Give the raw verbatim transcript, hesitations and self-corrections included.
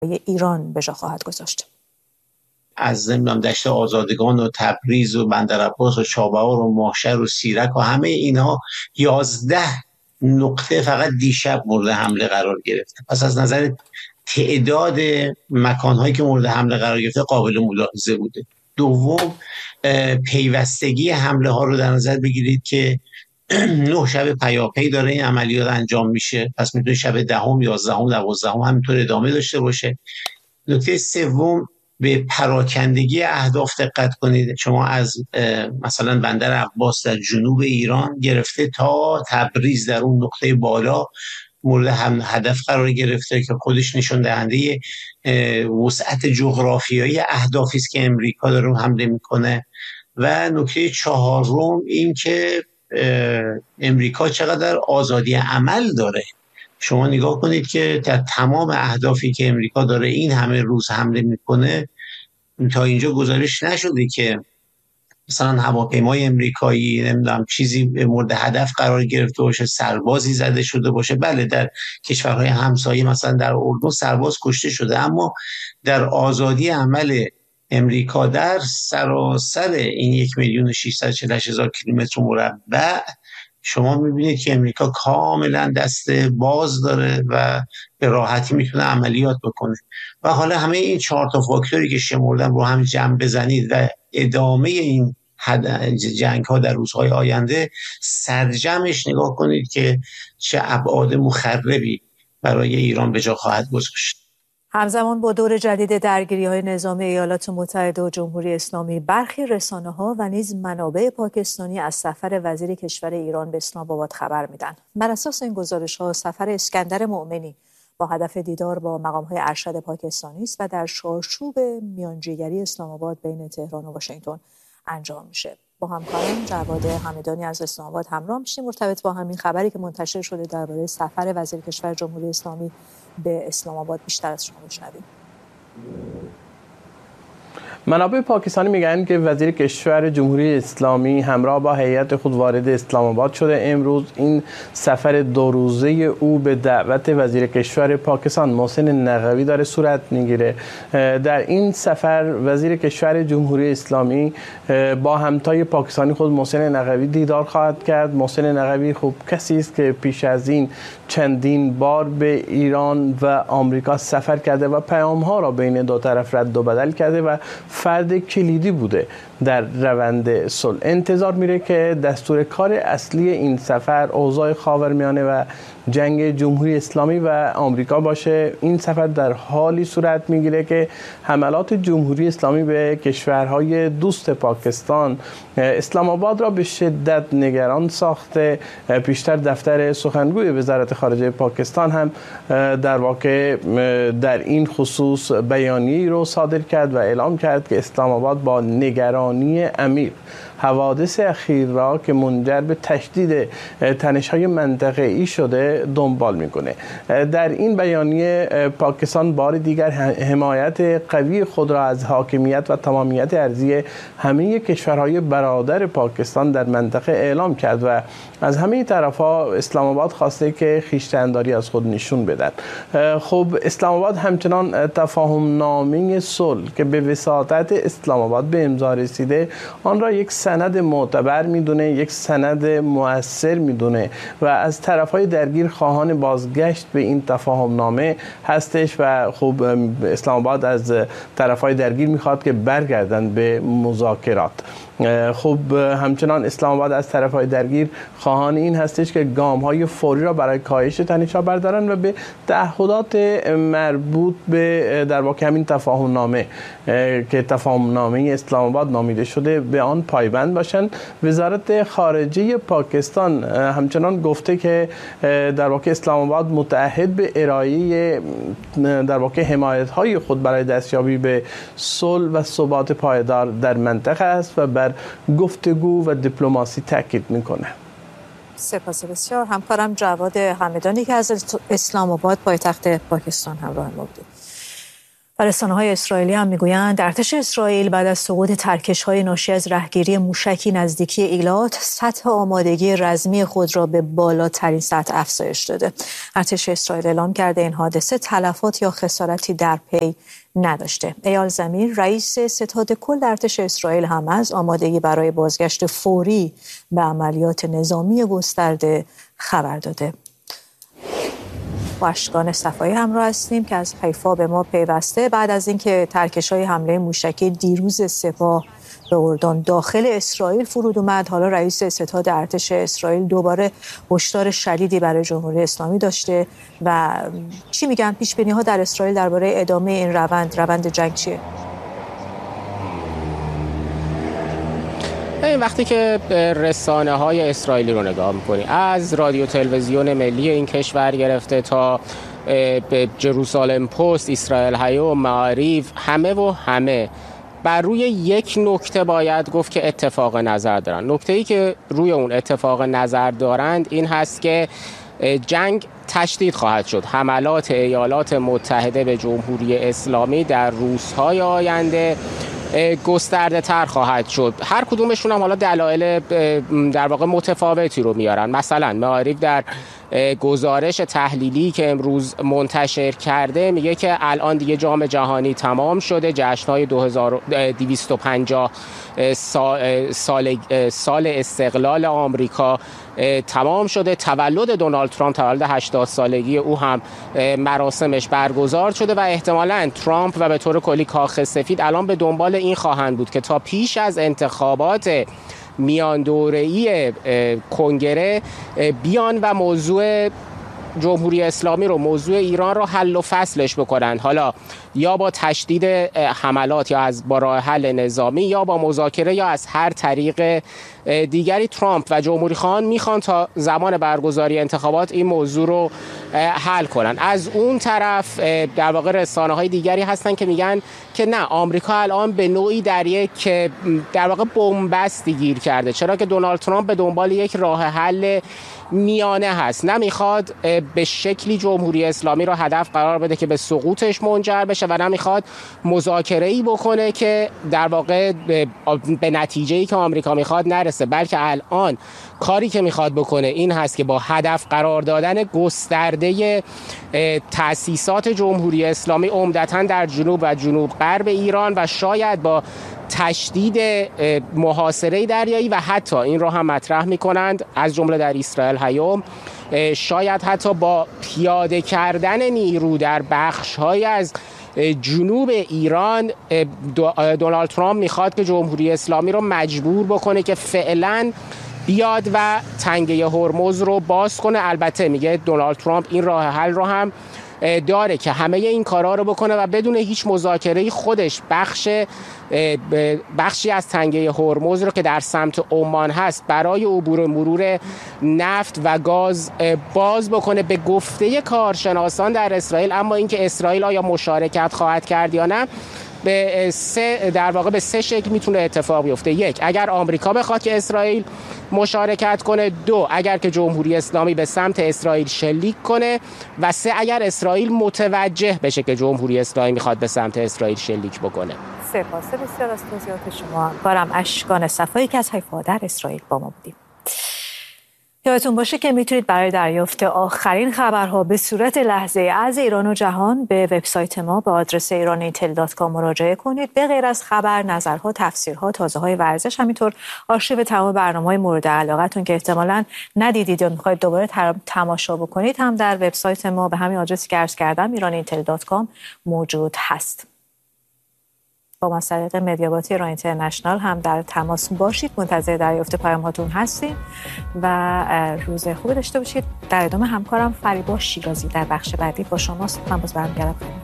ایران به جا خواهد گذاشت. از نمیدونم دشت آزادگان و تبریز و بندرعباس و چابهار و ماهشهر و سیرک و همه اینها یازده نقطه فقط دیشب مورد حمله قرار گرفته. پس از نظر تعداد مکانهایی که مورد حمله قرار گرفته قابل ملاحظه بوده. دوم، پیوستگی حمله ها رو در نظر بگیرید که نه شب پیاپی داره این عملیات انجام میشه، پس میتونه شب دهم، یازدهم، دوازدهم همینطور ادامه داشته باشه. نکته سوم، به پراکندگی اهداف دقت کنید. شما از مثلا بندر عباس در جنوب ایران گرفته تا تبریز در اون نقطه بالا مورد هم هدف قرار گرفته که خودش نشون دهنده وسعت جغرافیایی اهدافی است که امریکا داره حمله میکنه. و نکته چهارم این که امریکا چقدر آزادی عمل داره. شما نگاه کنید که در تمام اهدافی که امریکا داره این همه روز حمله میکنه، تا اینجا گزارش نشده که مثلا هواپیمای امریکایی نمیدونم چیزی مورد هدف قرار گرفته باشه، سربازی زده شده باشه. بله در کشورهای همسایه مثلا در اردن سرباز کشته شده، اما در آزادی عمل امریکا در سراسر این یک میلیون و ششصد و چهل هزار کیلومتر مربع شما میبینید که امریکا کاملا دست باز داره و به راحتی میتونه عملیات بکنه. و حالا همه این چهار تا فاکتوری که شمردم رو هم جمع بزنید و ادامه این جنگ ها در روزهای آینده سرجمش نگاه کنید که چه ابعاد مخربی برای ایران به جا خواهد گذاشت. همزمان با دور جدید درگیری‌های نظامی ایالات متحده و جمهوری اسلامی، برخی رسانه‌ها و نیز منابع پاکستانی از سفر وزیر کشور ایران به اسلام آباد خبر میدن. بر اساس این گزارش‌ها سفر اسکندر مؤمنی با هدف دیدار با مقام‌های ارشد پاکستانی است و در چارچوب میانجیگری اسلام آباد بین تهران و واشنگتن انجام میشه. با همکارم جواد همدانی از اسلام آباد همراه میشیم مرتبط با همین خبری که منتشر شده درباره سفر وزیر کشور جمهوری اسلامی به اسلام آباد بیشتر از شما بشنویم. منابع پاکستانی میگن که وزیر کشور جمهوری اسلامی همراه با هیئت خود وارد اسلام آباد شده. امروز این سفر دو روزه او به دعوت وزیر کشور پاکستان محسن نقوی داره صورت میگیره. در این سفر وزیر کشور جمهوری اسلامی با همتای پاکستانی خود محسن نقوی دیدار خواهد کرد. محسن نقوی خوب کسی است که پیش از این چندین بار به ایران و آمریکا سفر کرده و پیام‌ها را بین دو طرف رد و بدل کرده و فرد کلیدی بوده در روند صلح. انتظار میره که دستور کار اصلی این سفر اوضاع خاورمیانه و جنگ جمهوری اسلامی و آمریکا باشه. این سفر در حالی صورت میگیره که حملات جمهوری اسلامی به کشورهای دوست پاکستان اسلام آباد را به شدت نگران ساخته. پیشتر دفتر سخنگوی وزارت خارجه پاکستان هم در واقع در این خصوص بیانیه‌ای رو صادر کرد و اعلام کرد که اسلام آباد با نگرانی عمیق حوادث اخیر را که منجر به تشدید تنش‌های منطقه‌ای شده دنبال می‌کنه. در این بیانیه پاکستان بار دیگر حمایت قوی خود را از حاکمیت و تمامیت ارضی همه کشورهای برادر پاکستان در منطقه اعلام کرد و از همه طرف‌ها اسلام آباد خواسته که خویشتن‌داری از خود نشون بدن. خب اسلام آباد همچنان تفاهم نامه صلح که به وساطت اسلام آباد به امضا رسیده آن را یک سند معتبر میدونه، یک سند مؤثر میدونه و از طرفهای درگیر خواهان بازگشت به این تفاهم نامه هستش و خب اسلام آباد از طرفهای درگیر میخواد که برگردن به مذاکرات. خب همچنان اسلام آباد از طرفهای درگیر خواهان این هستش که گام‌های فوری را برای کاهش تنش‌ها بردارن و به تعهدات مربوط به در واقع همین تفاهم نامه که تفاهم نامه اسلام آباد نامیده شده به آن پایبند باشند. وزارت خارجه پاکستان همچنان گفته که در واقع اسلام آباد متعهد به ارائه در واقع حمایت‌های خود برای دستیابی به صلح و ثبات پایدار در منطقه است و بر گفتگو و دیپلماسی تاکید میکنه. سپاس بسیار. همکارم جواد همدانی که از اسلام آباد پایتخت پاکستان همراه ما بود. و رسانه‌های اسرائیلی هم میگویند ارتش اسرائیل بعد از سقوط ترکش‌های ناشی از رهگیری موشکی نزدیکی ایلات سطح آمادگی رزمی خود را به بالاترین سطح افزایش داده. ارتش اسرائیل اعلام کرده این حادثه تلفات یا خسارتی در پی نداشته. ایال زمیر رئیس ستاد کل ارتش اسرائیل هم از آمادگی برای بازگشت فوری به عملیات نظامی گسترده خبر داده. با اشکان صفایی همراه هستیم که از حیفا به ما پیوسته. بعد از اینکه ترکش‌های حمله موشکی دیروز سپاه به اردن داخل اسرائیل فرود اومد، حالا رئیس ستاد ارتش اسرائیل دوباره هشدار شدیدی برای جمهوری اسلامی داشته و چی میگن پیش بینی ها در اسرائیل درباره ادامه این روند روند جنگ چیه؟ این وقتی که رسانه های اسرائیلی رو نگاه میکنی، از رادیو تلویزیون ملی این کشور گرفته تا به جروسالم پست، اسرائیل هایوم، معارف، همه و همه بر روی یک نکته باید گفت که اتفاق نظر دارن. نکته‌ای که روی اون اتفاق نظر دارند این هست که جنگ تشدید خواهد شد. حملات ایالات متحده به جمهوری اسلامی در روزهای آینده گسترده تر خواهد شد. هر کدومشون هم حالا دلایل در واقع متفاوتی رو میارن. مثلا معارف در گزارش تحلیلی که امروز منتشر کرده میگه که الان دیگه جام جهانی تمام شده، جشن‌های دو هزار و دویست و پنجاه سال, سال استقلال آمریکا تمام شده، تولد دونالد ترامپ، تولد هشتاد سالگی او هم مراسمش برگزار شده و احتمالاً ترامپ و به طور کلی کاخ سفید الان به دنبال این خواهند بود که تا پیش از انتخابات میان دوره‌ای کنگره بیان و موضوع جمهوری اسلامی رو، موضوع ایران رو حل و فصلش بکنن، حالا یا با تشدید حملات یا از با راه حل نظامی یا با مذاکره یا از هر طریق دیگری. ترامپ و جمهوری خواهان میخوان تا زمان برگزاری انتخابات این موضوع رو حل کنن. از اون طرف در واقع رسانه های دیگری هستن که میگن که نه، آمریکا الان به نوعی در یک در واقع بنبستی گیر کرده، چرا که دونالد ترامپ به دنبال یک راه حل میانه هست، نمیخواد به شکلی جمهوری اسلامی رو هدف قرار بده که به سقوطش منجر بشه و نمیخواد مذاکره‌ای بکنه که در واقع به نتیجه‌ای که آمریکا میخواد نرسه، بلکه الان کاری که میخواد بکنه این هست که با هدف قرار دادن گسترده تأسیسات جمهوری اسلامی عمدتاً در جنوب و جنوب غرب ایران و شاید با تشدید محاصره دریایی و حتی این رو هم مطرح میکنند از جمله در اسرائیل هایوم، شاید حتی با پیاده کردن نیرو در بخش‌های از جنوب ایران. دونالد ترامپ میخواد که جمهوری اسلامی رو مجبور بکنه که فعلاً بیاد و تنگه هرمز رو باز کنه. البته میگه دونالد ترامپ این راه حل رو هم داره که همه این کارا رو بکنه و بدون هیچ مذاکره‌ای خودش بخش بخشی از تنگه هرمز رو که در سمت عمان هست برای عبور مرور نفت و گاز باز بکنه به گفته کارشناسان در اسرائیل. اما اینکه اسرائیل آیا مشارکت خواهد کرد یا نه به سه در واقع به سه شکل میتونه اتفاق بیفته. یک، اگر آمریکا بخواد که اسرائیل مشارکت کنه. دو، اگر که جمهوری اسلامی به سمت اسرائیل شلیک کنه. و سه، اگر اسرائیل متوجه بشه که جمهوری اسلامی میخواد به سمت اسرائیل شلیک بکنه. سپاس بسیار از توضیحات شما. کارم اشکان صفایی که از حیفا در اسرائیل با ما بودیم. یادتون باشه که میتونید برای دریافت آخرین خبرها به صورت لحظه از ایران و جهان به وبسایت ما به آدرس ایران اینتل دات کام مراجعه کنید. به غیر از خبر، نظرها، تفسیرها، تازه‌های ورزش، همینطور آرشیو تمام برنامه‌های مورد علاقتون که احتمالاً ندیدید یا می‌خواید دوباره تماشا بکنید هم در وبسایت ما به همین آدرسی که عرض کردم ایران اینتل دات کام موجود هست. با ما از طریق مدیاباتی ایران اینترنشنال هم در تماس باشید. منتظر دریافت پیام هاتون هستیم و روز خوبی داشته باشید. در ادامه همکارم فریبا شیرازی در بخش بعدی با شماست. من باز برمیگردم.